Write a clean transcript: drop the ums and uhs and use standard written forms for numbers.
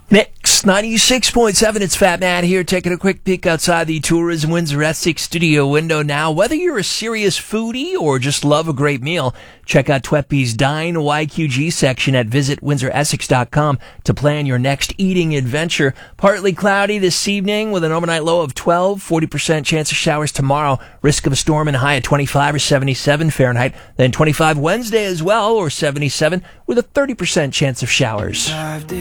Mix 96.7, it's Fat Matt here, taking a quick peek outside the Tourism Windsor Essex studio window now. Whether you're a serious foodie or just love a great meal, check out Twetby's Dine YQG section at visitwindsoressex.com to plan your next eating adventure. Partly cloudy this evening with an overnight low of 12, 40% chance of showers tomorrow, risk of a storm and a high at 25 or 77 Fahrenheit, then 25 Wednesday as well, or 77 with a 30% chance of showers.